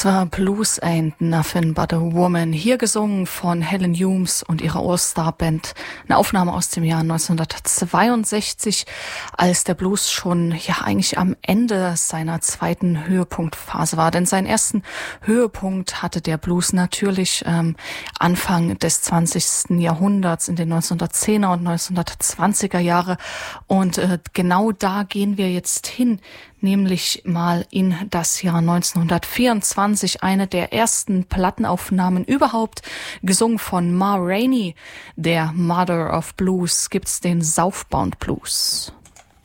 Das war Blues Ain't Nothing But a Woman, hier gesungen von Helen Humes und ihrer All-Star-Band. Eine Aufnahme aus dem Jahr 1962, als der Blues schon eigentlich am Ende seiner zweiten Höhepunktphase war. Denn seinen ersten Höhepunkt hatte der Blues natürlich Anfang des 20. Jahrhunderts, in den 1910er und 1920er Jahre. Und genau da gehen wir jetzt hin, nämlich mal in das Jahr 1924, eine der ersten Plattenaufnahmen überhaupt, gesungen von Ma Rainey, der Mother of Blues, gibt's den Southbound Blues.